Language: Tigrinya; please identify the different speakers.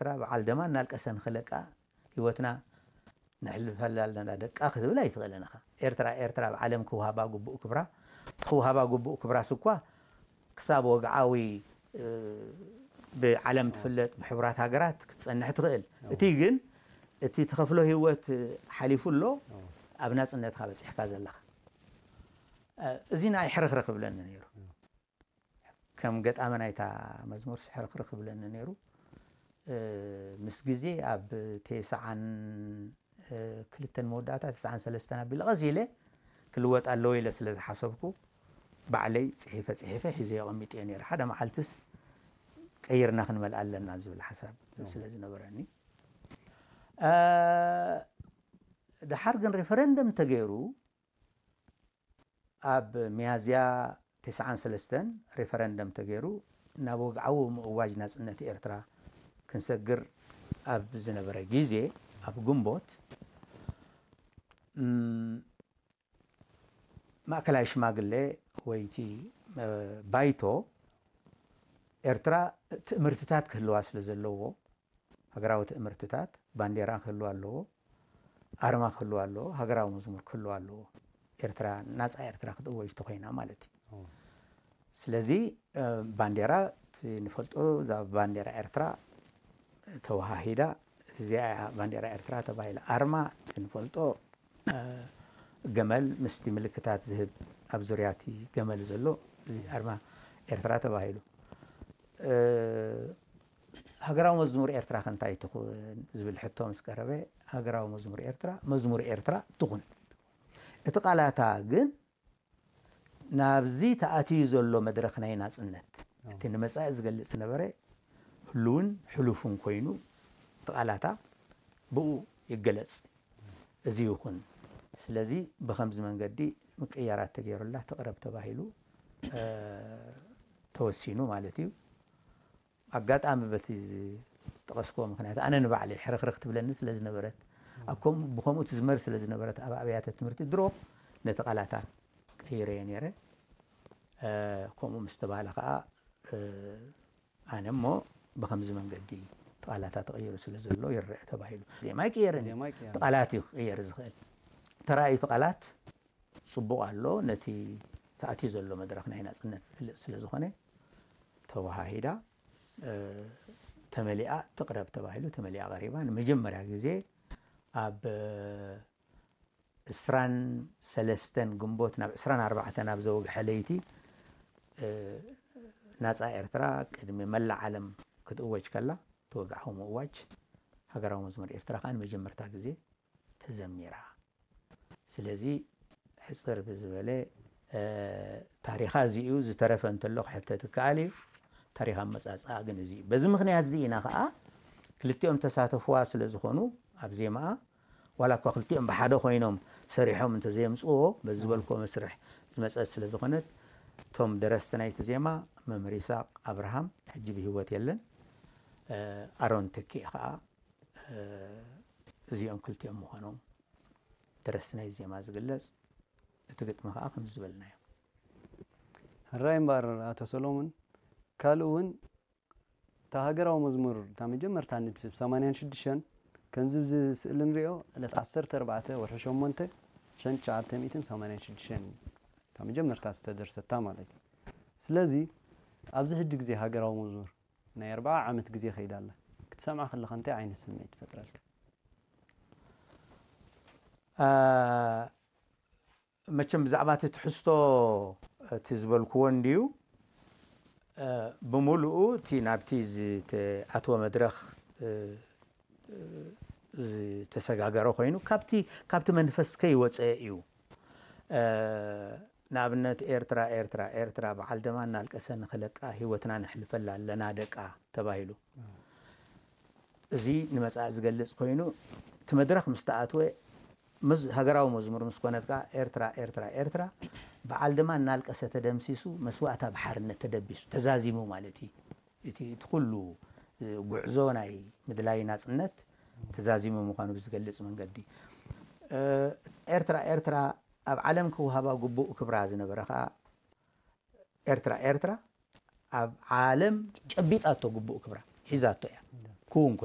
Speaker 1: ኤርትራ بعلدما نالقسن خلقا ህይወትና نحلفلنا دقا خبل አይትغለናኻ ኤርትራ بعالم كوهابا قبؤ كبرى كوهابا قبؤ كبرى سكوا كساب وقعاوي بعالم تفلت بحبرات هاجرات كتصنح تغل اتي ግን እቲ ተኸፍሎ ህይወት ሓሊፉሎ ኣብ ናጽነትካ በጽሕካ ዘለኻ እዚና ይሕርኽርኽ ብለኒ ነይሩ ከም ገጣመናይታ መዝሙር ይሕርኽርኽ ብለኒ ነይሩ ምስ ግዜ ኣብ ተሰዓን ክልተን መወዳእታ 93 ኣቢል ቀዚለ ክልወጥ ኣለዎ ኢለ ስለ ዝሓሰብኩ ባዕለይ ጽሒፈ ሒዘ የቐሚጥ እየ ነይሩ ሓደ መዓልትስ ቀይርና ክንመል ኣለና ዝብል ሓሳብ ስለ ዝነበረኒ دحر جن ريفرندم تغيرو اب ميازيا 93 ريفرندم تغيرو نابوغعو مواج ناصنت ኤርትራ كنسجر اب زنبره غيزي اب غنبوت ማእከላይ ሽማግሌ ወይቲ ባይቶ ኤርትራ ትምርትታት ክህልዋ ስለ ዘለዎ ሀገራዊ ትምርትታት ባንዲራ ክህልዋ ኣለዎ አርማ ክህልዋ ኣለዎ ሀገራዊ መዝሙር ክህልዋ ኣለዎ ኤርትራ ናጻ ኤርትራ ክትወጅ ተኮይና ማለት እዩ ስለዚ ባንዲራ ንፈልጦ ዛ ባንዲራ ኤርትራ ተዋሂዳ እዚያ ባንዲራ ኤርትራ ተባሂላ አርማ ንፈልጦ ገመል ምስቲ ምልክታት ዝህብ ኣብ ዙርያቲ ገመል ዘሎ እዚ አርማ ኤርትራ ተባሂሉ ሀገራዊ መዝሙር ኤርትራ ከንታይ ትኹን ዝብል ሕቶ ምስ ቀረበ ሀገራዊ መዝሙር ኤርትራ ትኹን እቲ ቃላታ ግን ናብዚ ተኣትዩ ዘሎ መድረኽ ናይ ናጽነት እቲ ንመጻኢ ዝገልጽ ነበረ ሁሉን ሕሉፉን ኮይኑ ተቃላታ ብኡ ይገለጽ እዚ ይኹን ስለዚ በኸምዝ መንገዲ ምቅያራት ተገይሩላ ተቀረብ ተባሂሉ ተወሲኑ ማለት እዩ አጋጣሚ በቲ ተቀስኮ ምክንያት አነ ንባዕለ ሕርኽርኽ ትብለኒ ስለ ዝነበረት አኩም ብኸምኡ ትዝመር ስለ ዝነበረት ኣብ ኣብያተ ትምህርቲ ድሮ ነተቃላታ ቀይረ ነይረ ከምኡ ምስተባሃለ ከዓ ኣነሞ በኸምዝ መንገዲ ተቃላታ ተቀይሩ ስለ ዘሎ ይረአ ተባሂሉ ዘማይ ቀይረኒ ተቃላት ይቀየር ዝኽእል ተራእይ ተቃላት ጽቡቕ ኣሎ ነቲ ተኣትዩ ዘሎ መድረኽ ናይ ናጽነት ስለ ዝኾነ ተዋሂዳ ተመሊኣ ተቅረብ ተባሂሉ ተመሊኣ ቀሪባ ንመጀመርያ ግዜ ኣብ 23 ግንቦት ናብ 24 ናብ ዘወግሐ ለይቲ ናጻ ኤርትራ ቅድሚ መላእ ዓለም ክትእወጅ ከላ ተወግዓው ምእዋጅ ሀገራዊ መዝሙር ኤርትራ ካን መጀመርታ ግዜ ተዘሚራ ስለዚ ሕጽር ብዝበለ ታሪኻ እዚኡ ዝተረፈ እንተሎ ሕተት ካሊ ታሪኻ መጻጻ ግን እዚ በዚ ምክንያት ዚና ከዓ ክልቲኦም ተሳተፍዋ ስለ ዝኾኑ ኣብ ዜማ ዋላ እኳ ክልቲኦም በሓደ ኮይኖም ሰሪሖም እንተ ዘምጽኦ በዚ በልኮ መስርሕ ዝመጸት ስለ ዝኾነት ቶም ደረስቲ ናይቲ ዜማ መምህር ይስሐቅ አብርሃም ሕጂ ብህይወት የለን ኣሮን ተኪ ከዓ እዚኦም ክልቲኦም ምዃኖም ደረስቲ ናይ ዜማ ዝግለጽ እቲ ግጥሚ ከዓ ከም ዝበልናዮ
Speaker 2: هراي مبار አቶ ሰሎሞን ካልኡን ታሃገራው መዝሙር ታመጀመርታ ንድፍ 86 ከንዝብ ዝስእል ንሪኦ 14 ወርሒ 8 1986 ታመጀመርታ ዝተደርሰታ ማለት ስለዚ ኣብዚ ሕጂ ግዜ ሃገራው መዝሙር ናይ 40 ዓመት ግዜ ኸይዳላ ክትሰምዓ ከለኻ እንታይ ዓይነት ስምዒት ይፈጥረልካ መቸም ብዛዕባ ትሕዝቶ ትዝበልክዎ እንዲዩ بملؤ تي نابتيز أتوا مدرخ تسجعجرو خينو كابتي منفس كي وتسأيو نابنت إيرترا بعلدما نالكسن خلق هوتنا نحلف لنا دكا تباهلو زي نمسأز جلس خينو تمدرخ مستعتوه هجراو مزمر مسكونات كا إيرترا بعلدما نالكسة تدمسيسو مسوعة بحرنا تدبسو تزازيمو مالتي تدخلوا قعزوناي مدلاي ناس النت تزازيمو مخانو بزقلص من قدي إيرترا أب عالم كوهابا قبو كبراز نبرخا إيرترا أب عالم جبيت أتو قبو كبرا حيزاتو يعني كون